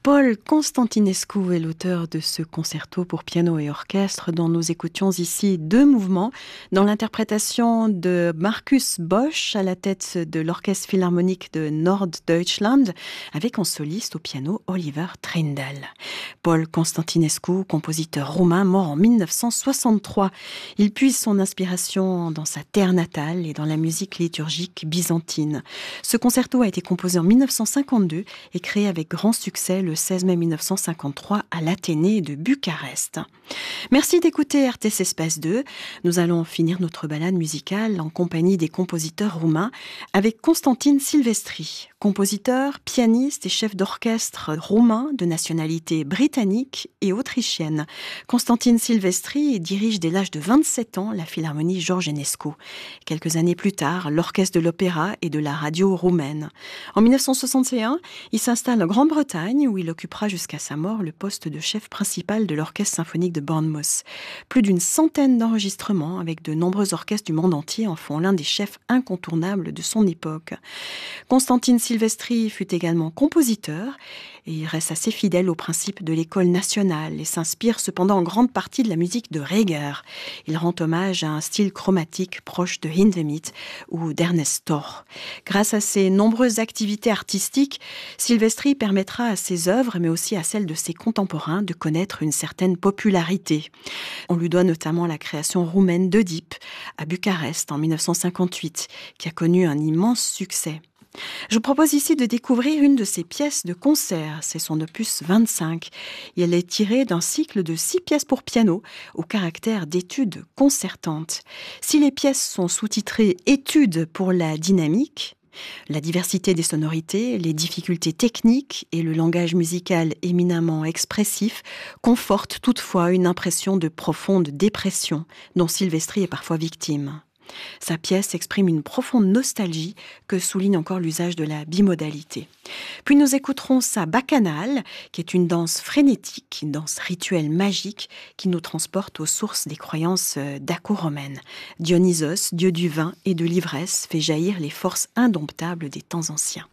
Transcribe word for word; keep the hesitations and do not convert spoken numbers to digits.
Paul Constantinescu est l'auteur de ce concerto pour piano et orchestre dont nous écoutions ici deux mouvements dans l'interprétation de Markus Bosch à la tête de l'Orchestre philharmonique de Norddeutschland avec en soliste au piano Oliver Trindl. Paul Constantinescu, compositeur roumain mort en mille neuf cent soixante-trois. Il puise son inspiration dans sa terre natale et dans la musique liturgique byzantine. Ce concerto a été composé en mille neuf cent cinquante-deux et créé avec grand succès le seize mai mille neuf cent cinquante-trois à l'Athénée de Bucarest. Merci d'écouter R T C Space deux. Nous allons finir notre balade musicale en compagnie des compositeurs roumains avec Constantin Silvestri, compositeur, pianiste et chef d'orchestre roumain de nationalité britannique et autrichienne. Constantin Silvestri dirige dès l'âge de vingt-sept ans la Philharmonie George Enescu. Quelques années plus tard, l'Orchestre de l'Opéra et de la radio roumaine. En mille neuf cent soixante et un, il s'installe en Grande-Bretagne où il occupera jusqu'à sa mort le poste de chef principal de l'Orchestre symphonique de Bournemouth. Plus d'une centaine d'enregistrements avec de nombreux orchestres du monde entier en font l'un des chefs incontournables de son époque. Constantin Silvestri fut également compositeur et il reste assez fidèle aux principes de l'école nationale et s'inspire cependant en grande partie de la musique de Reger. Il rend hommage à un style chromatique proche de Hindemith ou d'Ernest Storr. Grâce à ses nombreuses activités artistiques, Silvestri permettra à ses œuvres, mais aussi à celles de ses contemporains, de connaître une certaine popularité. On lui doit notamment la création roumaine d'Œdipe à Bucarest en mille neuf cent cinquante-huit, qui a connu un immense succès. Je vous propose ici de découvrir une de ses pièces de concert, c'est son opus vingt-cinq. Et elle est tirée d'un cycle de six pièces pour piano au caractère d'étude concertante. Si les pièces sont sous-titrées « Études pour la dynamique », la diversité des sonorités, les difficultés techniques et le langage musical éminemment expressif confortent toutefois une impression de profonde dépression dont Silvestri est parfois victime. Sa pièce exprime une profonde nostalgie que souligne encore l'usage de la bimodalité. Puis nous écouterons sa bacchanale, qui est une danse frénétique, une danse rituelle magique qui nous transporte aux sources des croyances daco-romaines. Dionysos, dieu du vin et de l'ivresse, fait jaillir les forces indomptables des temps anciens.